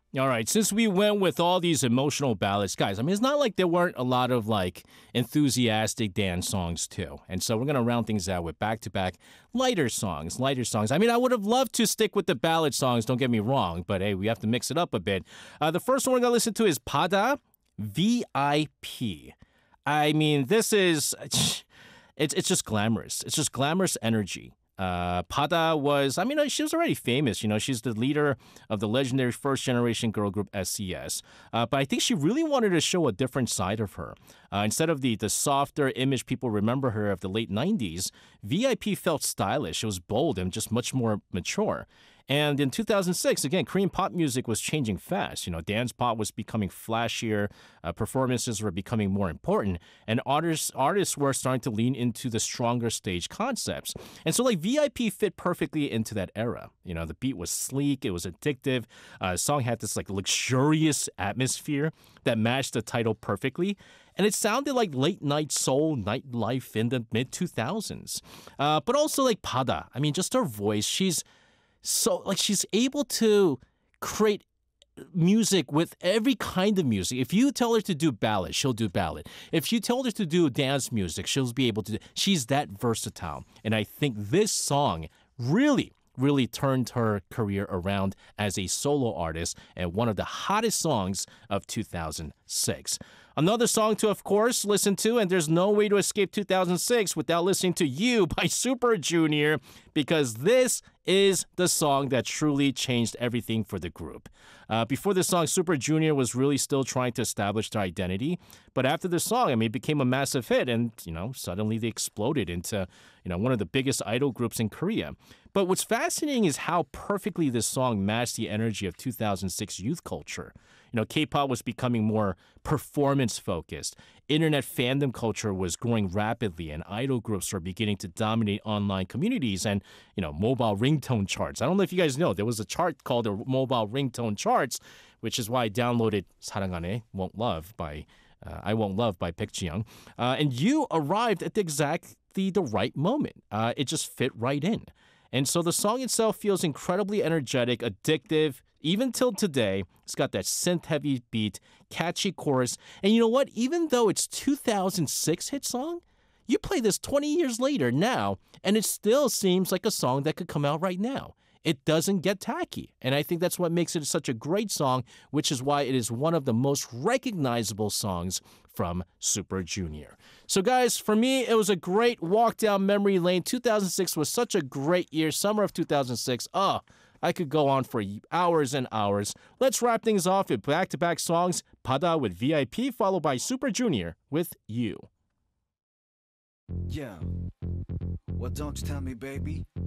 All right, since we went with all these emotional ballads, guys, I mean, it's not like there weren't a lot of like enthusiastic dance songs too. And so we're going to round things out with back to back lighter songs, lighter songs. I mean, I would have loved to stick with the ballad songs, don't get me wrong, but hey, we have to mix it up a bit. The first one we're going to listen to is Pada VIP. I mean, this is, it's just glamorous. It's just glamorous energy. Pada was, I mean, she was already famous. You know, she's the leader of the legendary first generation girl group SCS. But I think she really wanted to show a different side of her. Instead of the softer image people remember her of the late 90s, VIP felt stylish. It was bold and just much more mature. And in 2006, again, Korean pop music was changing fast. You know, dance pop was becoming flashier, performances were becoming more important, and artists were starting to lean into the stronger stage concepts. And so, like, VIP fit perfectly into that era. You know, the beat was sleek, it was addictive. The song had this, like, luxurious atmosphere that matched the title perfectly. And it sounded like late night soul nightlife in the mid 2000s. But also, like, Pada, I mean, just her voice, she's able to create music with every kind of music. If you tell her to do ballad, she'll do ballad. If you tell her to do dance music, she'll be able to she's that versatile. And I think this song really turned her career around as a solo artist and one of the hottest songs of 2006. Another song to, of course, listen to, and there's no way to escape 2006 without listening to You by Super Junior, because this is the song that truly changed everything for the group. Before this song, Super Junior was really still trying to establish their identity, but after this song, I mean, it became a massive hit, and, you know, suddenly they exploded into, you know, one of the biggest idol groups in Korea. But what's fascinating is how perfectly this song matched the energy of 2006 youth culture. You know, K-pop was becoming more performance-focused. Internet fandom culture was growing rapidly, and idol groups were beginning to dominate online communities and, you know, mobile ringtone charts. I don't know if you guys know, there was a chart called the mobile ringtone charts, which is why I downloaded 사랑하네, Won't Love by I Won't Love by Baek Ji-young. And You arrived at exactly the right moment. It just fit right in. And so the song itself feels incredibly energetic, addictive, even till today. It's got that synth-heavy beat, catchy chorus. And you know what? Even though it's 2006 hit song, you play this 20 years later now, and it still seems like a song that could come out right now. It doesn't get tacky. And I think that's what makes it such a great song, which is why it is one of the most recognizable songs from Super Junior. So guys, for me, it was a great walk down memory lane. 2006 was such a great year. Summer of 2006. I could go on for hours and hours. Let's wrap things off with back-to-back songs. Pada with VIP, followed by Super Junior with You. Yeah. Well, don't you tell me, baby,